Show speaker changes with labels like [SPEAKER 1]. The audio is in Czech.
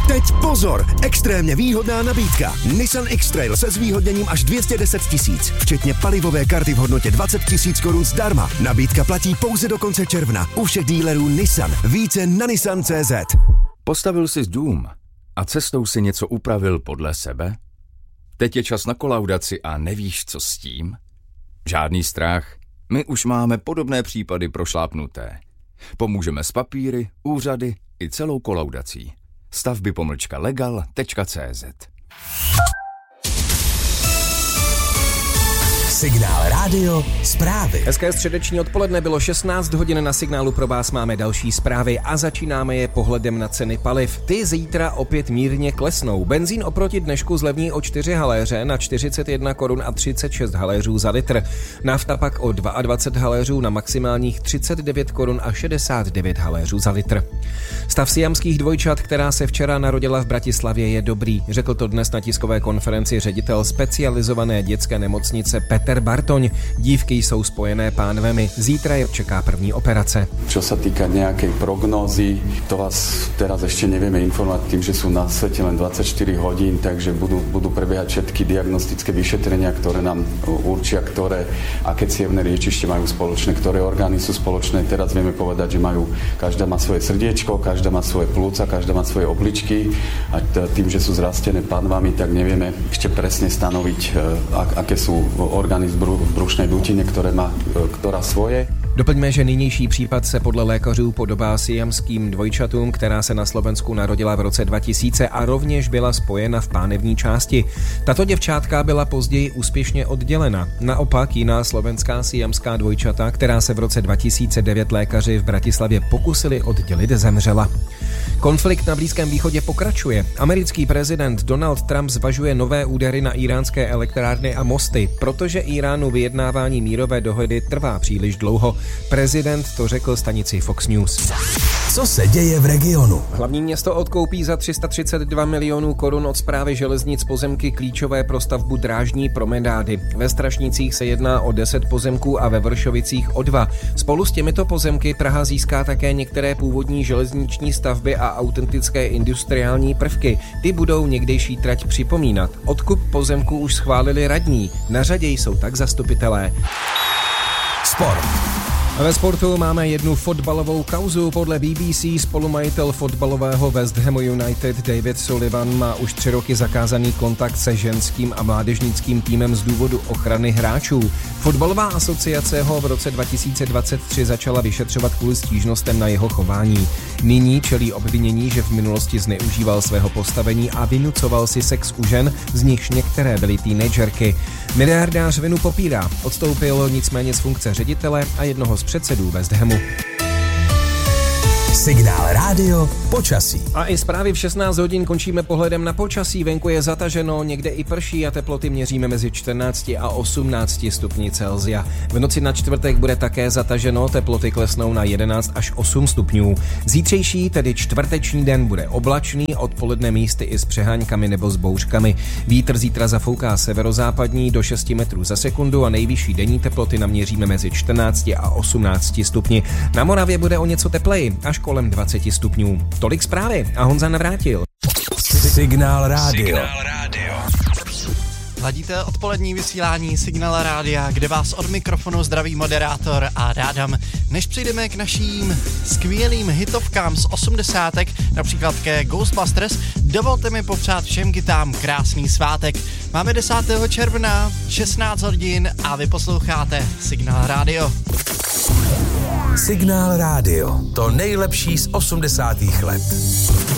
[SPEAKER 1] Teď pozor, extrémně výhodná nabídka. Nissan X-Trail se zvýhodněním až 210 000, včetně palivové karty v hodnotě 20 000 korun zdarma. Nabídka platí pouze do konce června u všech dílerů Nissan. Více na Nissan.cz.
[SPEAKER 2] Postavil jsi dům a cestou si něco upravil podle sebe? Teď je čas na kolaudaci a nevíš, co s tím? Žádný strach, my už máme podobné případy prošlápnuté. Pomůžeme s papíry, úřady i celou kolaudací. stavby-legal.cz.
[SPEAKER 3] Signál rádio, zprávy.
[SPEAKER 4] Hezké středeční odpoledne, bylo 16 hodin, na Signálu pro vás máme další zprávy a začínáme je pohledem na ceny paliv. Ty zítra opět mírně klesnou. Benzín oproti dnešku zlevní o 4 haléře na 41 korun a 36 haléřů za litr. Nafta pak o 22 haléřů na maximálních 39 korun a 69 haléřů za litr. Stav siamských dvojčat, která se včera narodila v Bratislavě, je dobrý. Řekl to dnes na tiskové konferenci ředitel specializované dětské nemocnice Peter Bartoň. Dívky jsou spojené pánvemi. Zítra je čeká první operace.
[SPEAKER 5] Čo sa týka nejakej prognózy, to vás teraz ešte nevieme informovať tým, že sú na svete len 24 hodín, takže budú prebiehať všetky diagnostické vyšetrenia, ktoré nám určia, aké cievne riečište majú spoločné, ktoré orgány sú spoločné. Teraz vieme povedať, že každá má svoje srdiečko, každá má svoje plúca, každá má svoje obličky a tým, že sú zrastené pánvami, tak nevieme ešte presne stanoviť, aké sú orgány v brušnej dutine, ktorá svoje.
[SPEAKER 4] Doplňme, že nynější případ se podle lékařů podobá siamským dvojčatům, která se na Slovensku narodila v roce 2000 a rovněž byla spojena v pánevní části. Tato děvčátka byla později úspěšně oddělena. Naopak jiná slovenská siamská dvojčata, která se v roce 2009 lékaři v Bratislavě pokusili oddělit, zemřela. Konflikt na Blízkém východě pokračuje. Americký prezident Donald Trump zvažuje nové údery na iránské elektrárny a mosty, protože Iránu vyjednávání mírové dohody trvá příliš dlouho. Prezident to řekl stanici Fox News.
[SPEAKER 3] Co se děje v regionu?
[SPEAKER 4] Hlavní město odkoupí za 332 milionů korun od Správy železnic pozemky klíčové pro stavbu drážní promenády. Ve Strašnicích se jedná o 10 pozemků a ve Vršovicích o 2. Spolu s těmito pozemky Praha získá také některé původní železniční stavby a autentické industriální prvky. Ty budou někdejší trať připomínat. Odkup pozemků už schválili radní. Na řadě jsou tak zastupitelé.
[SPEAKER 3] Sport.
[SPEAKER 4] A ve sportu máme jednu fotbalovou kauzu. Podle BBC spolumajitel fotbalového West Hamu United David Sullivan má už 3 roky zakázaný kontakt se ženským a mládežnickým týmem z důvodu ochrany hráčů. Fotbalová asociace ho v roce 2023 začala vyšetřovat kvůli stížnostem na jeho chování. Nyní čelí obvinění, že v minulosti zneužíval svého postavení a vynucoval si sex u žen, z nichž některé byly teenagerky. Miliardář vinu popírá, odstoupil nicméně z funkce ředitele a jednoho z předsedů West Hamu.
[SPEAKER 3] Signál rádio, počasí.
[SPEAKER 4] A i zprávy v 16 hodin končíme pohledem na počasí. Venku je zataženo, někde i prší a teploty měříme mezi 14 a 18 stupni Celsia. V noci na čtvrtek bude také zataženo, teploty klesnou na 11 až 8 stupňů. Zítřejší, tedy čtvrteční den, bude oblačný, odpoledne místy i s přeháňkami nebo s bouřkami. Vítr zítra zafouká severozápadní do 6 metrů za sekundu a nejvyšší denní teploty naměříme mezi 14 a 18 stupni. Na Moravě bude o něco tepleji, až kolem 20 stupňů. Tolik zprávy a Honza Navrátil.
[SPEAKER 3] Signál rádio.
[SPEAKER 6] Hladíte odpolední vysílání Signál rádia, kde vás od mikrofonu zdraví moderátor a Adam. Než přejdeme k naším skvělým hitovkám z 80, například ke Ghostbusters, dovolte mi popřát všem kytám krásný svátek. Máme 10. června, 16 hodin a vy posloucháte Signál rádio.
[SPEAKER 3] Signál rádio, to nejlepší z 80. let.